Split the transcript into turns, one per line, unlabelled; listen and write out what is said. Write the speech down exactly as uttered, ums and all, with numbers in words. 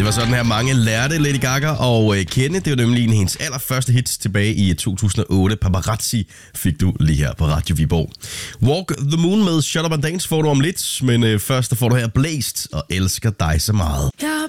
Det var sådan her, mange lærte Lady Gaga og øh, kende. Det var nemlig en af hendes allerførste hits tilbage i to tusind og otte. Paparazzi fik du lige her på Radio Viborg. Walk the Moon med Shut Up and Dance får du om lidt. Men øh, først der får du her Blæst og Elsker dig så meget.
Jeg